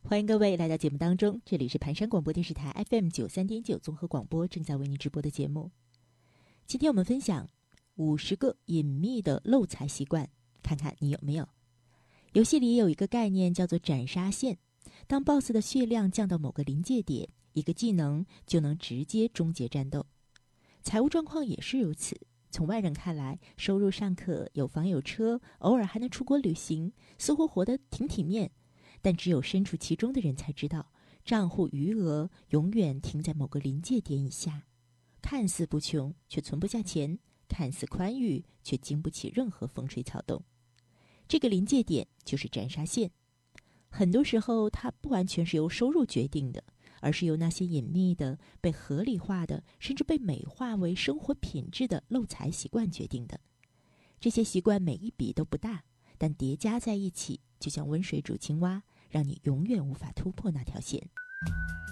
欢迎各位来到节目当中，这里是盘山广播电视台 FM93.9 综合广播正在为您直播的节目。今天我们分享50个隐秘的漏财习惯，看看你有没有。游戏里有一个概念叫做斩杀线，当 BOSS 的血量降到某个临界点，一个技能就能直接终结战斗。财务状况也是如此，从外人看来，收入尚可，有房有车，偶尔还能出国旅行，似乎活得挺体面。但只有身处其中的人才知道，账户余额永远停在某个临界点以下，看似不穷，却存不下钱；看似宽裕，却经不起任何风吹草动。这个临界点就是斩杀线。很多时候，它不完全是由收入决定的，而是由那些隐秘的、被合理化的，甚至被美化为生活品质的漏财习惯决定的。这些习惯每一笔都不大，但叠加在一起，就像温水煮青蛙，让你永远无法突破那条线。